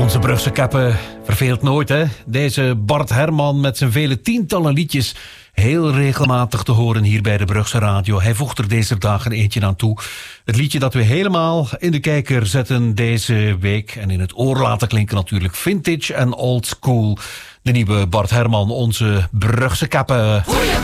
Onze Brugse kappen verveelt nooit, hè? Deze Bart Herman met zijn vele tientallen liedjes, heel regelmatig te horen hier bij de Brugse Radio. Hij voegt er deze dagen eentje aan toe. Het liedje dat we helemaal in de kijker zetten deze week en in het oor laten klinken natuurlijk, vintage en old school. De nieuwe Bart Herman, onze Brugse kappen.